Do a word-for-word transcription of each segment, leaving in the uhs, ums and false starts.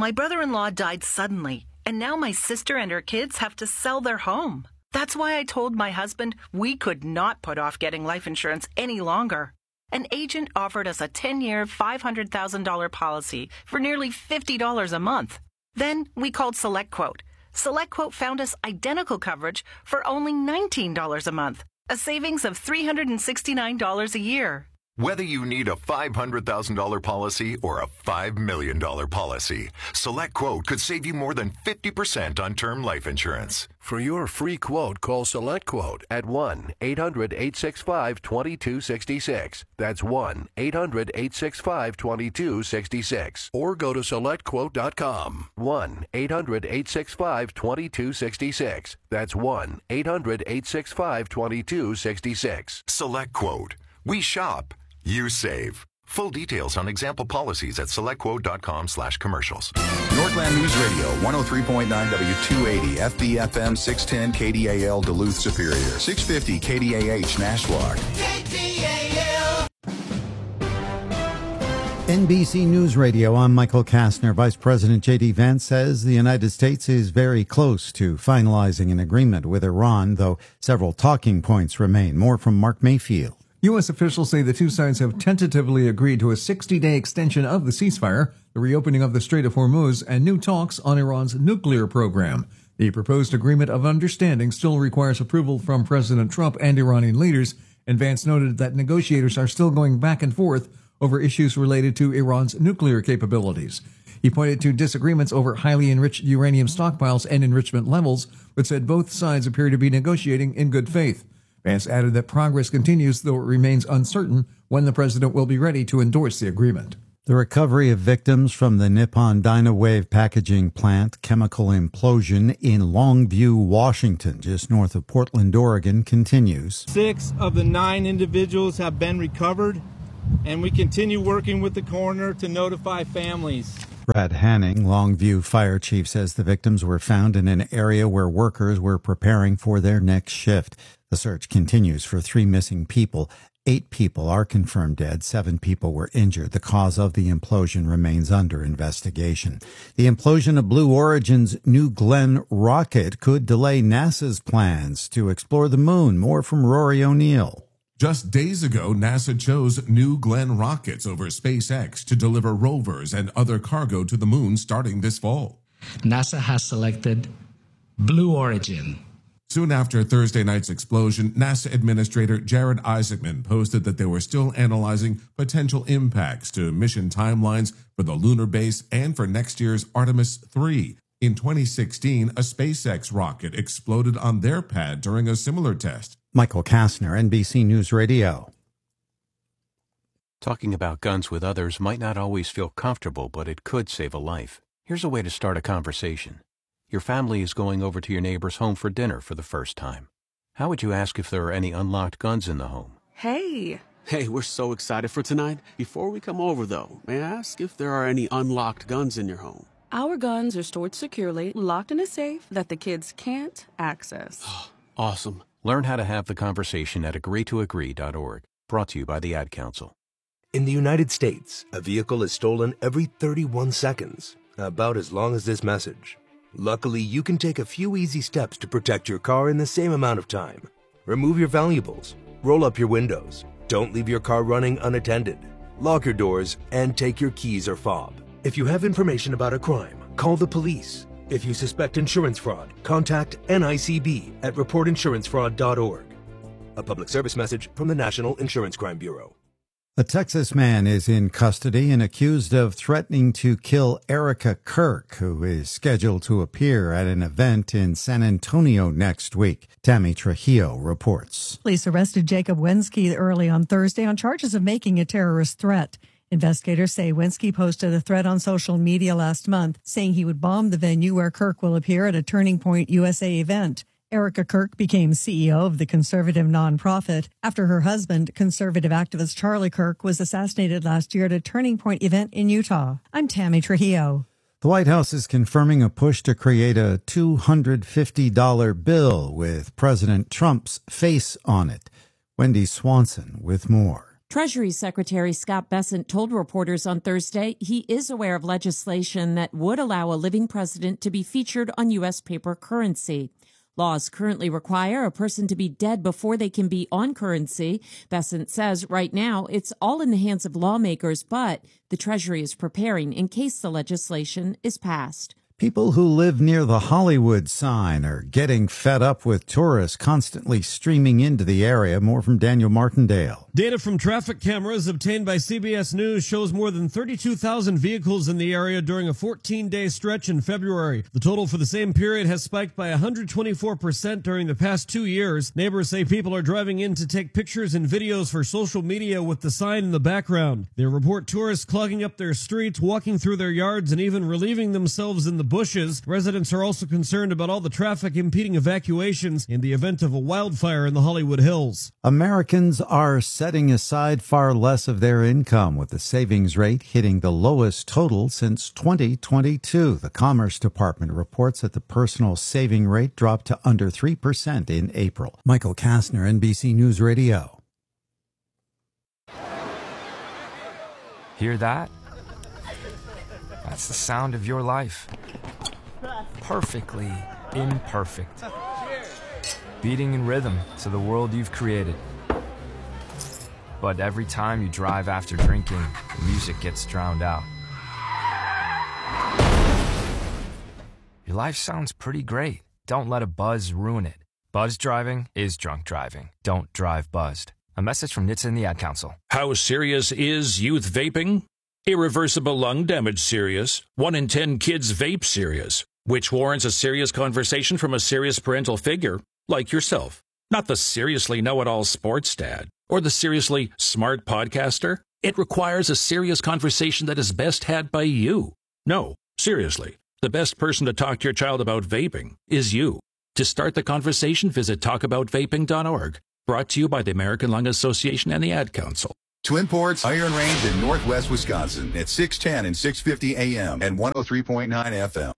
My brother-in-law died suddenly, and now my sister and her kids have to sell their home. That's why I told my husband we could not put off getting life insurance any longer. An agent offered us a ten-year, five hundred thousand dollars policy for nearly fifty dollars a month. Then we called SelectQuote. SelectQuote found us identical coverage for only nineteen dollars a month, a savings of three hundred sixty-nine dollars a year. Whether you need a five hundred thousand dollars policy or a five million dollars policy, SelectQuote could save you more than fifty percent on term life insurance. For your free quote, call SelectQuote at one eight hundred eight six five two two six six. That's one eight hundred eight six five two two six six. Or go to select quote dot com. one eight hundred eight six five two two six six. That's one eight hundred eight six five two two six six. SelectQuote. We shop. You save. Full details on example policies at selectquote.com slash commercials. Northland News Radio, one oh three point nine W two eighty, F B F M six ten K D A L Duluth Superior, six fifty K D A H Nashwauk. K D A L. N B C News Radio, I'm Michael Kastner. Vice President J D Vance says the United States is very close to finalizing an agreement with Iran, though several talking points remain. More from Mark Mayfield. U S officials say the two sides have tentatively agreed to a sixty-day extension of the ceasefire, the reopening of the Strait of Hormuz, and new talks on Iran's nuclear program. The proposed agreement of understanding still requires approval from President Trump and Iranian leaders, and Vance noted that negotiators are still going back and forth over issues related to Iran's nuclear capabilities. He pointed to disagreements over highly enriched uranium stockpiles and enrichment levels, but said both sides appear to be negotiating in good faith. Vance added that progress continues, though it remains uncertain when the president will be ready to endorse the agreement. The recovery of victims from the Nippon Dynawave packaging plant chemical implosion in Longview, Washington, just north of Portland, Oregon, continues. Six of the nine individuals have been recovered, and we continue working with the coroner to notify families. Brad Hanning, Longview Fire Chief, says the victims were found in an area where workers were preparing for their next shift. The search continues for three missing people. Eight people are confirmed dead. Seven people were injured. The cause of the implosion remains under investigation. The implosion of Blue Origin's New Glenn rocket could delay NASA's plans to explore the moon. More from Rory O'Neill. Just days ago, NASA chose New Glenn rockets over SpaceX to deliver rovers and other cargo to the moon starting this fall. NASA has selected Blue Origin. Soon after Thursday night's explosion, NASA Administrator Jared Isaacman posted that they were still analyzing potential impacts to mission timelines for the lunar base and for next year's Artemis three. In twenty sixteen, a SpaceX rocket exploded on their pad during a similar test. Michael Kastner, N B C News Radio. Talking about guns with others might not always feel comfortable, but it could save a life. Here's a way to start a conversation. Your family is going over to your neighbor's home for dinner for the first time. How would you ask if there are any unlocked guns in the home? Hey. Hey, we're so excited for tonight. Before we come over, though, may I ask if there are any unlocked guns in your home? Our guns are stored securely, locked in a safe that the kids can't access. Awesome. Learn how to have the conversation at agree to agree dot org. Brought to you by the Ad Council. In the United States, a vehicle is stolen every thirty-one seconds, about as long as this message. Luckily, you can take a few easy steps to protect your car in the same amount of time. Remove your valuables, roll up your windows, don't leave your car running unattended, lock your doors, and take your keys or fob. If you have information about a crime, call the police. If you suspect insurance fraud, contact N I C B at report insurance fraud dot org. A public service message from the National Insurance Crime Bureau. A Texas man is in custody and accused of threatening to kill Erica Kirk, who is scheduled to appear at an event in San Antonio next week. Tammy Trujillo reports. Police arrested Jacob Wensky early on Thursday on charges of making a terrorist threat. Investigators say Wensky posted a threat on social media last month, saying he would bomb the venue where Kirk will appear at a Turning Point U S A event. Erica Kirk became C E O of the conservative nonprofit after her husband, conservative activist Charlie Kirk, was assassinated last year at a Turning Point event in Utah. I'm Tammy Trujillo. The White House is confirming a push to create a two hundred fifty dollars bill with President Trump's face on it. Wendy Swanson with more. Treasury Secretary Scott Bessent told reporters on Thursday he is aware of legislation that would allow a living president to be featured on U S paper currency. Laws currently require a person to be dead before they can be on currency. Bessent says right now it's all in the hands of lawmakers, but the Treasury is preparing in case the legislation is passed. People who live near the Hollywood sign are getting fed up with tourists constantly streaming into the area. More from Daniel Martindale. Data from traffic cameras obtained by C B S News shows more than thirty-two thousand vehicles in the area during a fourteen-day stretch in February. The total for the same period has spiked by one hundred twenty-four percent during the past two years. Neighbors say people are driving in to take pictures and videos for social media with the sign in the background. They report tourists clogging up their streets, walking through their yards, and even relieving themselves in the bushes. Residents are also concerned about all the traffic impeding evacuations in the event of a wildfire in the Hollywood Hills. Americans are setting aside far less of their income, with the savings rate hitting the lowest total since twenty twenty-two. The Commerce Department reports that the personal saving rate dropped to under three percent in April. Michael Kastner, N B C News Radio. Hear that? That's the sound of your life. Perfectly imperfect. Beating in rhythm to the world you've created. But every time you drive after drinking, the music gets drowned out. Your life sounds pretty great. Don't let a buzz ruin it. Buzz driving is drunk driving. Don't drive buzzed. A message from N H T S A and the Ad Council. How serious is youth vaping? Irreversible lung damage serious. One in ten kids vape serious, which warrants a serious conversation from a serious parental figure like yourself. Not the seriously know-it-all sports dad or the seriously smart podcaster. It requires a serious conversation that is best had by you. No, seriously, the best person to talk to your child about vaping is you. To start the conversation, visit talk about vaping dot org. Brought to you by the American Lung Association and the Ad Council. Twin Ports Iron Range in Northwest Wisconsin at six ten and six fifty A M and one oh three point nine F M.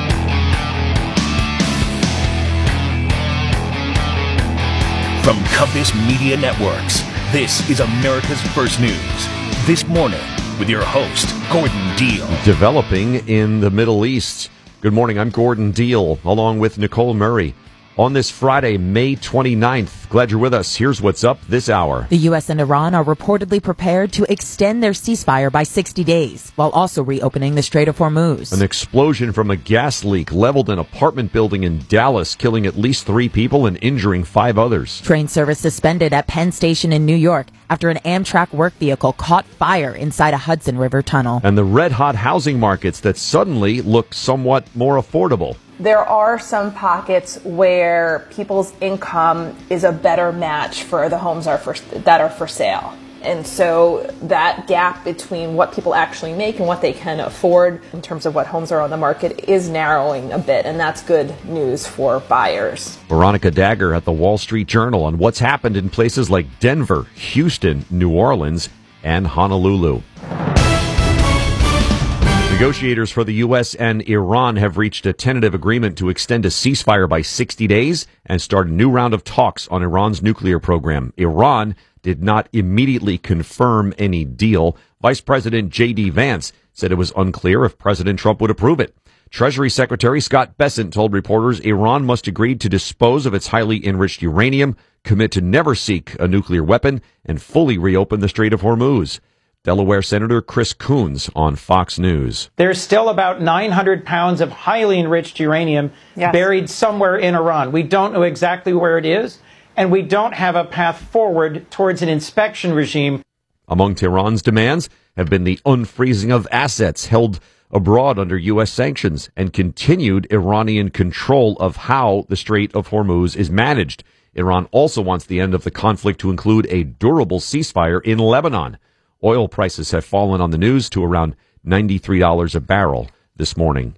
From Compass Media Networks, this is America's First News. This morning with your host, Gordon Deal. Developing in the Middle East. Good morning, I'm Gordon Deal, along with Nicole Murray. On this Friday, May twenty-ninth, glad you're with us. Here's what's up this hour. The U S and Iran are reportedly prepared to extend their ceasefire by sixty days, while also reopening the Strait of Hormuz. An explosion from a gas leak leveled an apartment building in Dallas, killing at least three people and injuring five others. Train service suspended at Penn Station in New York after an Amtrak work vehicle caught fire inside a Hudson River tunnel. And the red-hot housing markets that suddenly look somewhat more affordable. There are some pockets where people's income is a better match for the homes are for, that are for sale. And so that gap between what people actually make and what they can afford in terms of what homes are on the market is narrowing a bit, and that's good news for buyers. Veronica Dagger at the Wall Street Journal on what's happened in places like Denver, Houston, New Orleans, and Honolulu. Negotiators for the U S and Iran have reached a tentative agreement to extend a ceasefire by sixty days and start a new round of talks on Iran's nuclear program. Iran did not immediately confirm any deal. Vice President J D Vance said it was unclear if President Trump would approve it. Treasury Secretary Scott Bessent told reporters Iran must agree to dispose of its highly enriched uranium, commit to never seek a nuclear weapon, and fully reopen the Strait of Hormuz. Delaware Senator Chris Coons on Fox News. There's still about nine hundred pounds of highly enriched uranium yes. buried somewhere in Iran. We don't know exactly where it is, and we don't have a path forward towards an inspection regime. Among Tehran's demands have been the unfreezing of assets held abroad under U S sanctions and continued Iranian control of how the Strait of Hormuz is managed. Iran also wants the end of the conflict to include a durable ceasefire in Lebanon. Oil prices have fallen on the news to around ninety-three dollars a barrel this morning.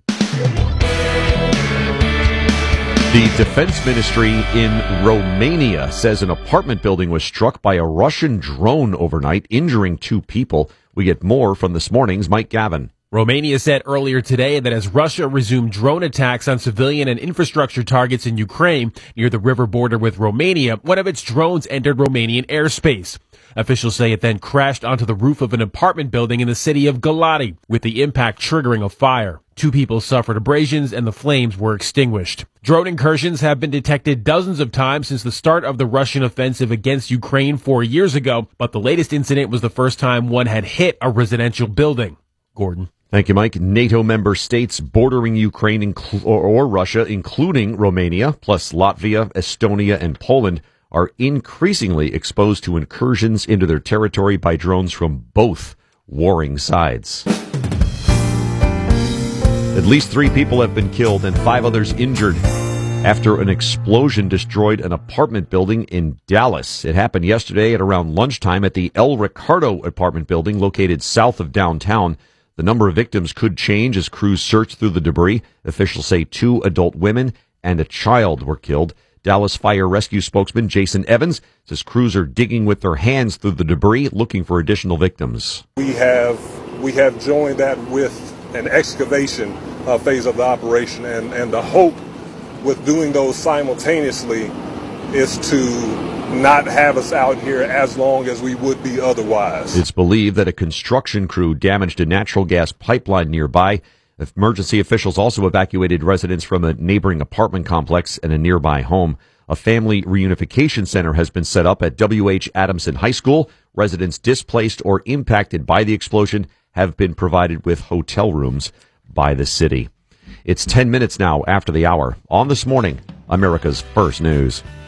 The Defense Ministry in Romania says an apartment building was struck by a Russian drone overnight, injuring two people. We get more from this morning's Mike Gavin. Romania said earlier today that as Russia resumed drone attacks on civilian and infrastructure targets in Ukraine near the river border with Romania, one of its drones entered Romanian airspace. Officials say it then crashed onto the roof of an apartment building in the city of Galati, with the impact triggering a fire. Two people suffered abrasions and the flames were extinguished. Drone incursions have been detected dozens of times since the start of the Russian offensive against Ukraine four years ago, but the latest incident was the first time one had hit a residential building. Gordon. Thank you, Mike. NATO member states bordering Ukraine inclu- or, or Russia, including Romania, plus Latvia, Estonia, and Poland, are increasingly exposed to incursions into their territory by drones from both warring sides. At least three people have been killed and five others injured after an explosion destroyed an apartment building in Dallas. It happened yesterday at around lunchtime at the El Ricardo apartment building located south of downtown. The number of victims could change as crews search through the debris. Officials say two adult women and a child were killed. Dallas Fire Rescue spokesman Jason Evans says crews are digging with their hands through the debris, looking for additional victims. We have we have joined that with an excavation uh, phase of the operation, and, and the hope with doing those simultaneously is to not have us out here as long as we would be otherwise. It's believed that a construction crew damaged a natural gas pipeline nearby. Emergency officials also evacuated residents from a neighboring apartment complex and a nearby home. A family reunification center has been set up at W H Adamson High School. Residents displaced or impacted by the explosion have been provided with hotel rooms by the city. It's ten minutes now after the hour. On This Morning, America's First News.